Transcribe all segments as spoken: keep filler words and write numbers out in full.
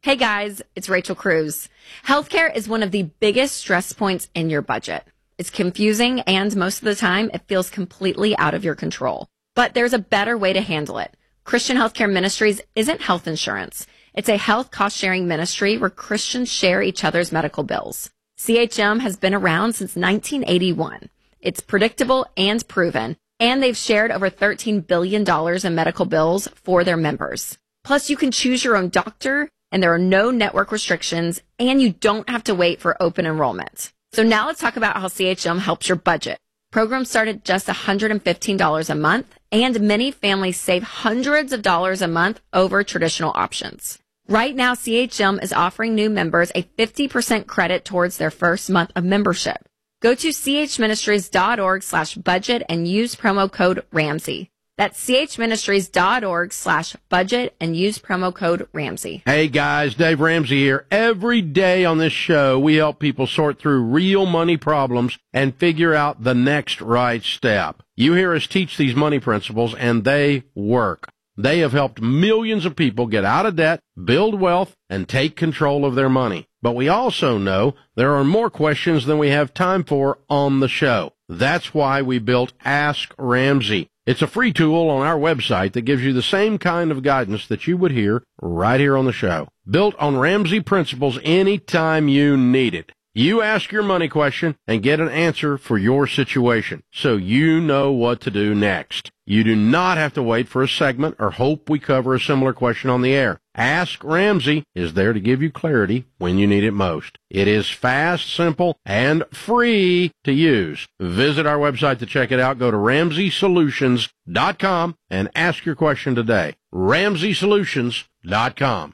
Hey guys, it's Rachel Cruz. Healthcare is one of the biggest stress points in your budget. It's confusing and most of the time it feels completely out of your control. But there's a better way to handle it. Christian Healthcare Ministries isn't health insurance. It's a health cost-sharing ministry where Christians share each other's medical bills. C H M has been around since nineteen eighty-one. It's predictable and proven, and they've shared over thirteen billion dollars in medical bills for their members. Plus, you can choose your own doctor, and there are no network restrictions, and you don't have to wait for open enrollment. So now let's talk about how C H M helps your budget. Programs start at just one hundred fifteen dollars a month, and many families save hundreds of dollars a month over traditional options. Right now, C H M is offering new members a fifty percent credit towards their first month of membership. Go to chministries.org slash budget and use promo code Ramsey. That's chministries.org slash budget and use promo code Ramsey. Hey guys, Dave Ramsey here. Every day on this show, we help people sort through real money problems and figure out the next right step. You hear us teach these money principles, and they work. They have helped millions of people get out of debt, build wealth, and take control of their money. But we also know there are more questions than we have time for on the show. That's why we built Ask Ramsey. It's a free tool on our website that gives you the same kind of guidance that you would hear right here on the show. Built on Ramsey principles anytime you need it. You ask your money question and get an answer for your situation, so you know what to do next. You do not have to wait for a segment or hope we cover a similar question on the air. Ask Ramsey is there to give you clarity when you need it most. It is fast, simple, and free to use. Visit our website to check it out. Go to ramsey solutions dot com and ask your question today. ramsey solutions dot com.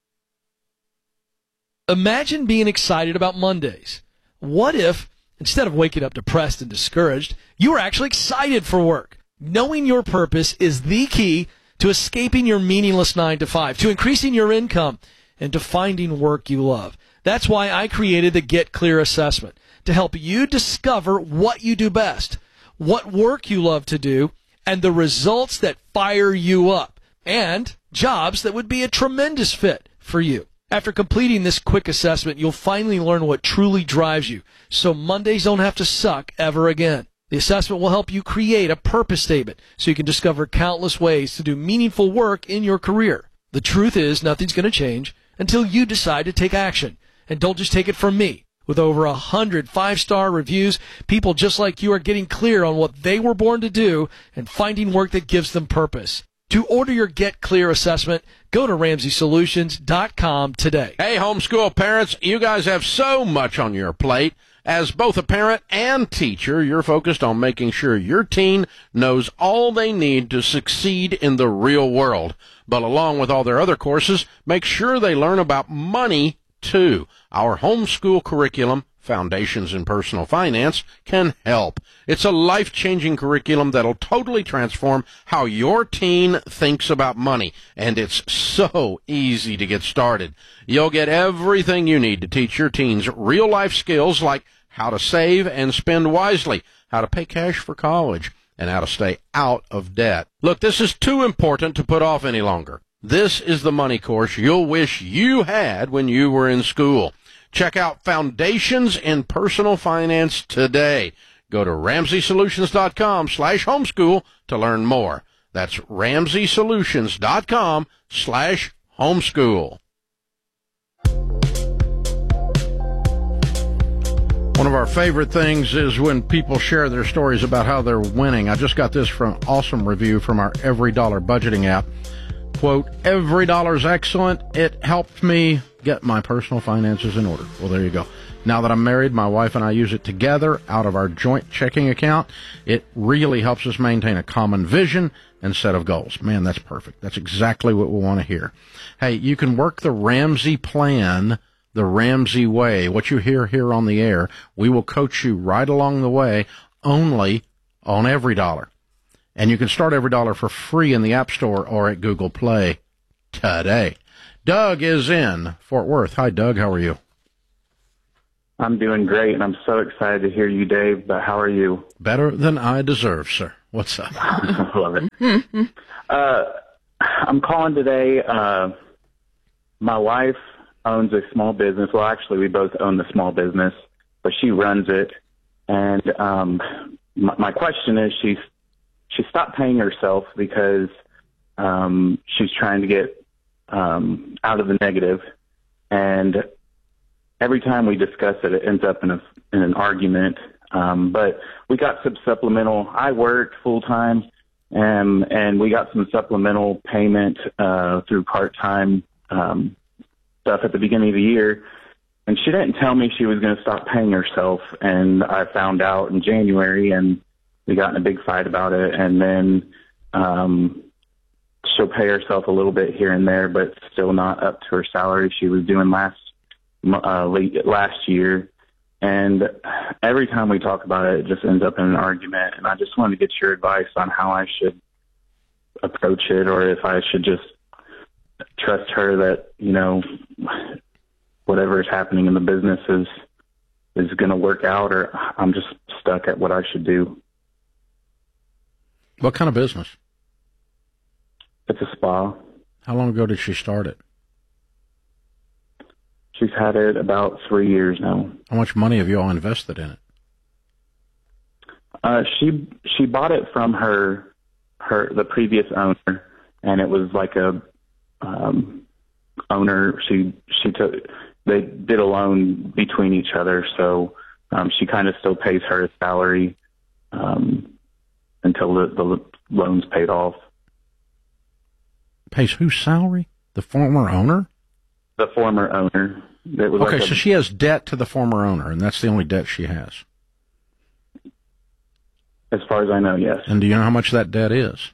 Imagine being excited about Mondays. What if, instead of waking up depressed and discouraged, you were actually excited for work? Knowing your purpose is the key to escaping your meaningless nine to five, to increasing your income, and to finding work you love. That's why I created the Get Clear Assessment, to help you discover what you do best, what work you love to do, and the results that fire you up, and jobs that would be a tremendous fit for you. After completing this quick assessment, you'll finally learn what truly drives you, so Mondays don't have to suck ever again. The assessment will help you create a purpose statement so you can discover countless ways to do meaningful work in your career. The truth is, nothing's going to change until you decide to take action. And don't just take it from me. With over a hundred five-star reviews, people just like you are getting clear on what they were born to do and finding work that gives them purpose. To order your Get Clear assessment, go to ramsey solutions dot com today. Hey, homeschool parents, you guys have so much on your plate. As both a parent and teacher, you're focused on making sure your teen knows all they need to succeed in the real world. But along with all their other courses, make sure they learn about money, too. Our homeschool curriculum, Foundations in Personal Finance, can help. It's a life-changing curriculum that'll totally transform how your teen thinks about money, and it's so easy to get started. You'll get everything you need to teach your teens real-life skills like how to save and spend wisely, how to pay cash for college, and how to stay out of debt. Look, this is too important to put off any longer. This is the money course you'll wish you had when you were in school. Check out Foundations in Personal Finance today. Go to ramsey solutions dot com slash homeschool to learn more. That's ramsey solutions dot com slash homeschool. One of our favorite things is when people share their stories about how they're winning. I just got this from an awesome review from our Every Dollar budgeting app. Quote, every dollar's excellent. It helped me get my personal finances in order. Well, there you go. Now that I'm married, my wife and I use it together out of our joint checking account. It really helps us maintain a common vision and set of goals. Man, that's perfect. That's exactly what we want to hear. Hey, you can work the Ramsey plan the Ramsey way. What you hear here on the air, we will coach you right along the way, only on Every Dollar. And you can start Every Dollar for free in the App Store or at Google Play today. Doug is in Fort Worth. Hi, Doug. How are you? I'm doing great, and I'm so excited to hear you, Dave. But how are you? Better than I deserve, sir. What's up? I love it. uh, I'm calling today. Uh, my wife owns a small business. Well, actually, we both own the small business, but she runs it. And um, my, my question is, she's she stopped paying herself because um, she's trying to get um, out of the negative. And every time we discuss it, it ends up in a in an argument. Um, but we got some supplemental. I worked full time, and and we got some supplemental payment uh, through part time um, stuff at the beginning of the year. And she didn't tell me she was going to stop paying herself. And I found out in January, and we got in a big fight about it. And then um, she'll pay herself a little bit here and there, but still not up to her salary she was doing last uh, late last year. And every time we talk about it, it just ends up in an argument. And I just wanted to get your advice on how I should approach it, or if I should just trust her that, you know, whatever is happening in the business is is going to work out, or I'm just stuck at what I should do. What kind of business? It's a spa. How long ago did she start it? She's had it about three years now. How much money have you all invested in it? Uh, she she bought it from her her the previous owner, and it was like a um, owner. She she took they did a loan between each other, so um, she kind of still pays her salary um, until the, the loan's paid off. Pays whose salary? The former owner? The former owner. It was okay, like a, so she has debt to the former owner, and that's the only debt she has. As far as I know, yes. And do you know how much that debt is?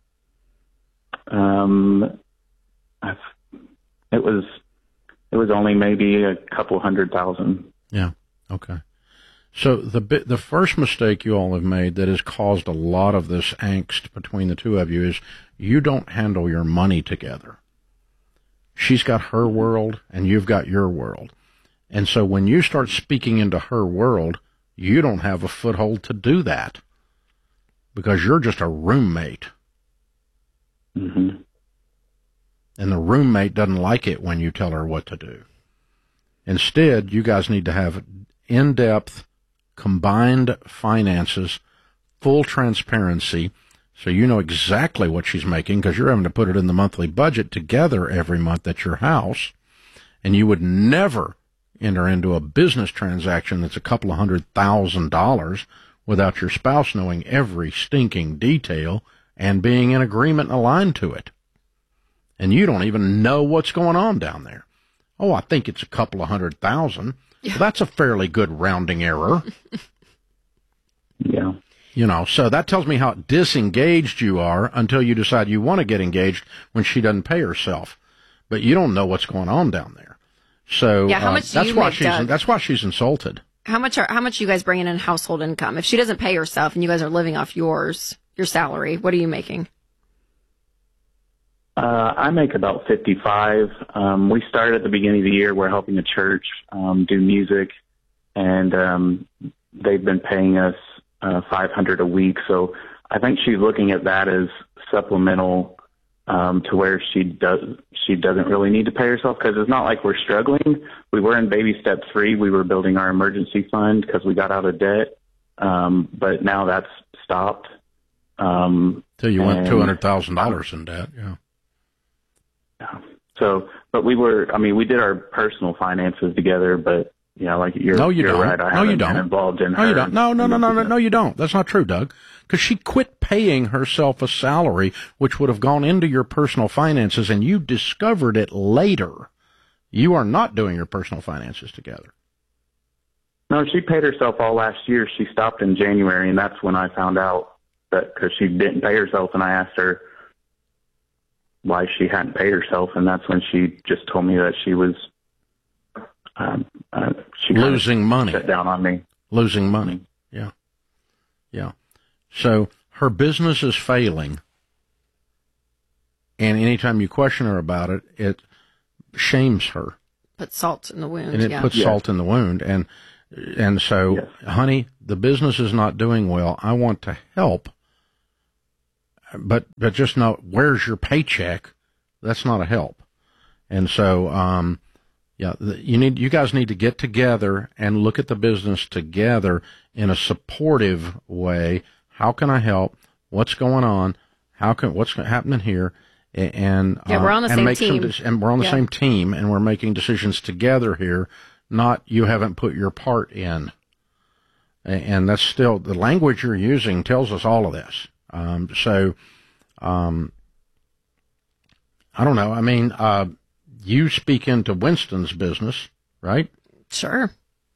Um, I've, it was it was only maybe a couple hundred thousand. Yeah. Okay. So the the first mistake you all have made that has caused a lot of this angst between the two of you is you don't handle your money together. She's got her world, and you've got your world. And so when you start speaking into her world, you don't have a foothold to do that because you're just a roommate. Mm-hmm. And the roommate doesn't like it when you tell her what to do. Instead, you guys need to have in-depth, combined finances, full transparency, so you know exactly what she's making because you're having to put it in the monthly budget together every month at your house. And you would never enter into a business transaction that's a couple of hundred thousand dollars without your spouse knowing every stinking detail and being in agreement and aligned to it. And you don't even know what's going on down there. Oh, I think it's a couple of hundred thousand. Yeah. Well, that's a fairly good rounding error. Yeah. You know, so that tells me how disengaged you are until you decide you want to get engaged when she doesn't pay herself. But you don't know what's going on down there. So yeah, how uh, much do that's you why make, she's Doug? That's why she's insulted. How much are how much are you guys bringing in household income? If she doesn't pay herself and you guys are living off yours, your salary, what are you making? Uh, I make about fifty-five. Um, we started at the beginning of the year. We're helping the church um, do music, and um, they've been paying us uh, five hundred a week. So I think she's looking at that as supplemental um, to where she does she doesn't really need to pay herself because it's not like we're struggling. We were in baby step three. We were building our emergency fund because we got out of debt, um, but now that's stopped. Um, Till you went two hundred thousand dollars in debt. Yeah. Yeah. So, but we were, I mean, we did our personal finances together, but, you know, like you're, no, you you're don't. right. I no, haven't you don't. been involved in no, her. You don't. No, no, no, no, no, no, you don't. That's not true, Doug. Because she quit paying herself a salary, which would have gone into your personal finances, and you discovered it later. You are not doing your personal finances together. No, she paid herself all last year. She stopped in January, and that's when I found out that because she didn't pay herself, and I asked her why she hadn't paid herself, and that's when she just told me that she was um, uh, she losing money. Shut down on me. Losing money. Yeah. Yeah. So her business is failing, and anytime you question her about it, it shames her. Put salt in the wound. And it yeah. puts yes. salt in the wound. And and so, yes. honey, the business is not doing well. I want to help. But but just know, where's your paycheck? That's not a help. And so um, Yeah, you need you guys need to get together and look at the business together in a supportive way. How can I help? What's going on? How can what's happening here? And yeah, we're on the uh, and same make team, some, and we're on the yeah. same team, and we're making decisions together here. Not you haven't put your part in, and that's still the language you're using tells us all of this. Um, so, um, I don't know. I mean. Uh, You speak into Winston's business, right? Sure.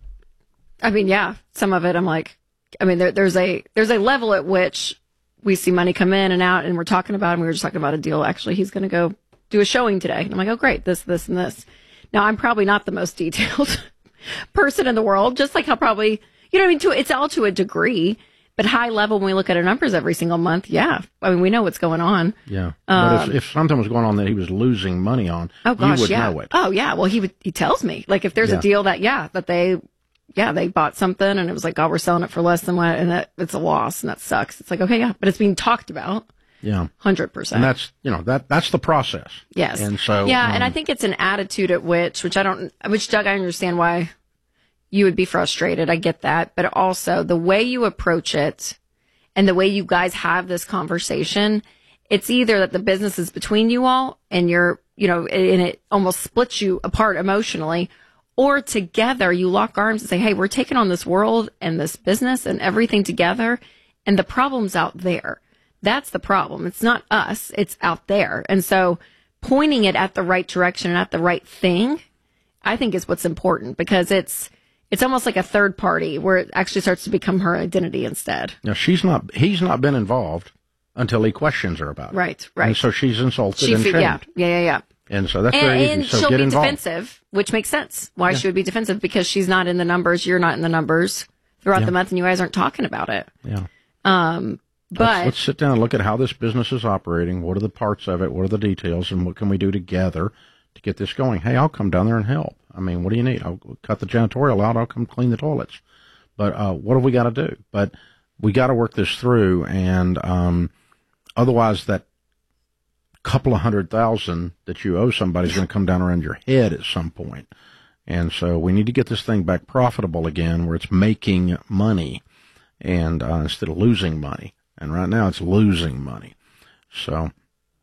I mean, yeah, some of it I'm like, I mean, there, there's a there's a level at which we see money come in and out, and we're talking about, and we were just talking about a deal. Actually, he's going to go do a showing today. And I'm like, oh, great, this, this, and this. Now, I'm probably not the most detailed person in the world, just like how probably, you know what I mean? To, it's all to a degree. But high level, when we look at our numbers every single month, yeah. I mean, we know what's going on. Yeah. Um, but if, if something was going on that he was losing money on, oh gosh, you would yeah. know it. Oh, yeah. Well, he would, he tells me. Like, if there's Yeah. a deal that, yeah, that they, yeah, they bought something and it was like, oh, we're selling it for less than what, and that it's a loss and that sucks. It's like, okay, yeah, but it's being talked about. Yeah. one hundred percent. And that's, you know, that that's the process. Yes. And so. Yeah, um, and I think it's an attitude at which, which I don't, which Doug, I understand why you would be frustrated. I get that. But also the way you approach it and the way you guys have this conversation, it's either that the business is between you all and you're, you know, and it almost splits you apart emotionally, or together you lock arms and say, hey, we're taking on this world and this business and everything together, and the problem's out there. That's the problem. It's not us. It's out there. And so pointing it at the right direction and at the right thing, I think is what's important, because it's, it's almost like a third party where it actually starts to become her identity instead. Now, she's not, he's not been involved until he questions her about it. Right, right. And so she's insulted She and fe- shamed. yeah, yeah, yeah, yeah. And so that's And, very and easy. So she'll get be involved. defensive, which makes sense. Why she would be defensive, because she's not in the numbers, you're not in the numbers throughout Yeah. the month, and you guys aren't talking about it. Yeah. Um, but Let's, let's sit down and look at how this business is operating. What are the parts of it? What are the details? And what can we do together to get this going? Hey, I'll come down there and help. I mean, what do you need? I'll cut the janitorial out. I'll come clean the toilets. But uh, what have we got to do? But we got to work this through. And um, otherwise, that couple of hundred thousand that you owe somebody is going to come down around your head at some point. And so we need to get this thing back profitable again, where it's making money and uh, instead of losing money. And right now it's losing money. So,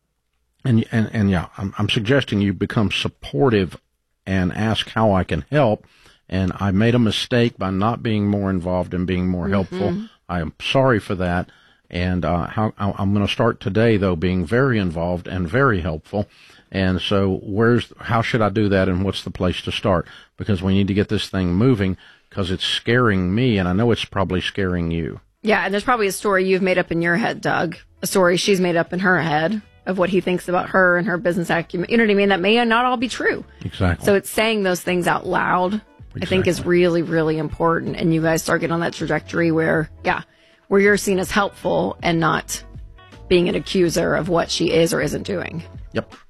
and, and, and yeah, I'm, I'm suggesting you become supportive and ask how I can help. And I made a mistake by not being more involved and being more helpful. Mm-hmm. I am sorry for that. And uh, how, I'm going to start today, though, being very involved and very helpful. And so where's how should I do that, and what's the place to start? Because we need to get this thing moving, because it's scaring me, and I know it's probably scaring you. yeah, and there's probably a story you've made up in your head, Doug, a story she's made up in her head of what he thinks about her and her business acumen. You know what I mean? That may not all be true. Exactly. So it's saying those things out loud, I think, is Exactly. really, really important. And you guys start getting on that trajectory where, yeah, where you're seen as helpful and not being an accuser of what she is or isn't doing. Yep.